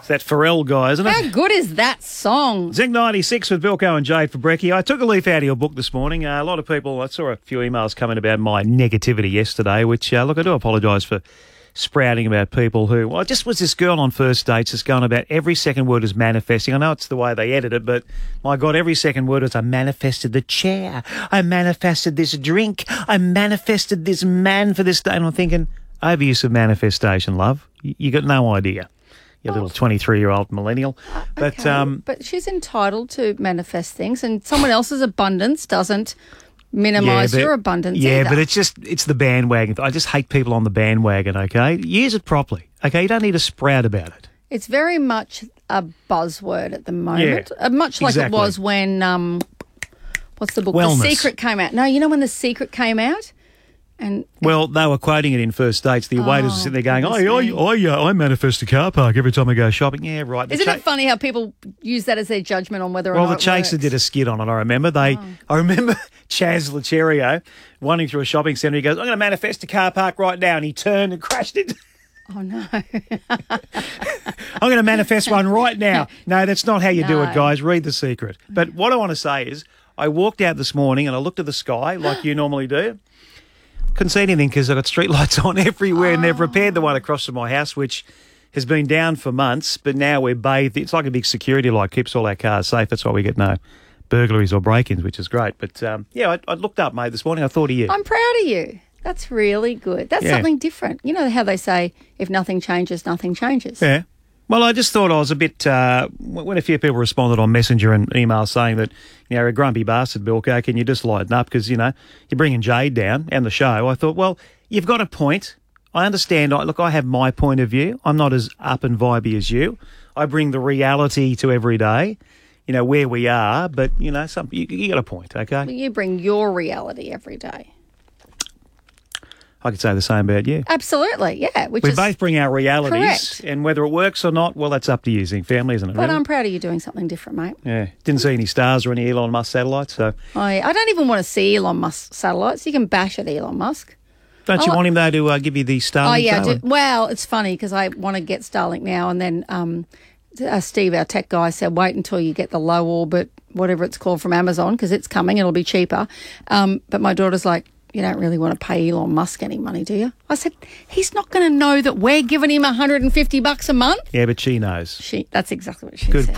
that Pharrell guy, isn't it? How good is that song? Zing 96 with Bilko and Jade for brekkie. I took a leaf out of your book this morning. A lot of people, I saw a few emails coming about my negativity yesterday, which, look, I do apologise for sprouting about people who, well, just was this girl on first dates just going about every second word is manifesting. I know it's the way they edit it, but my God, every second word is I manifested the chair. I manifested this drink. I manifested this man for this day. And I'm thinking, overuse of manifestation, love. You got no idea. You little 23-year-old millennial. But she's entitled to manifest things, and someone else's abundance doesn't minimise your abundance Yeah, either. but it's the bandwagon. I just hate people on the bandwagon, okay? Use it properly, okay? You don't need to sprout about it. It's very much a buzzword at the moment, much like it was when, what's the book? Wellness. The Secret came out. No, you know when The Secret came out? Well, they were quoting it in first dates. The waiters were sitting there going, I manifest a car park every time I go shopping. Yeah, right. Isn't it funny how people use that as their judgment on whether or not Well, the Chaser did a skit on it, I remember. I remember Chaz Lacherio wandering through a shopping centre. He goes, I'm going to manifest a car park right now. And he turned and crashed it. Oh, no. I'm going to manifest one right now. No, that's not how you do it, guys. Read The Secret. But what I want to say is I walked out this morning and I looked at the sky like you normally do. Couldn't see anything because I've got street lights on everywhere and they've repaired the one across from my house, which has been down for months, but now we're bathed. It's like a big security light, keeps all our cars safe. That's why we get no burglaries or break-ins, which is great. But, I looked up, mate, this morning. I thought of you. I'm proud of you. That's really good. That's something different. You know how they say, if nothing changes, nothing changes. Yeah. Well, I just thought I was a bit, when a few people responded on Messenger and email saying that, you're a grumpy bastard, Bilko, can you just lighten up? Because, you're bringing Jade down and the show. I thought, well, you've got a point. I understand. Look, I have my point of view. I'm not as up and vibey as you. I bring the reality to every day, where we are. But, you got a point, okay? Well, you bring your reality every day. I could say the same about you. Absolutely, yeah. We both bring our realities, correct. And whether it works or not, well, that's up to you, Zing family, isn't it? But really? I'm proud of you doing something different, mate. Yeah, didn't see any stars or any Elon Musk satellites, so. I don't even want to see Elon Musk satellites. You can bash at Elon Musk. Don't you want him, though, to give you the Starlink? Oh, yeah, I do. Well, it's funny because I want to get Starlink now, and then Steve, our tech guy, said wait until you get the low orbit, whatever it's called, from Amazon because it's coming. It'll be cheaper. But my daughter's like, you don't really want to pay Elon Musk any money, do you? I said, he's not going to know that we're giving him $150 a month. Yeah, but she knows. That's exactly what she Good said.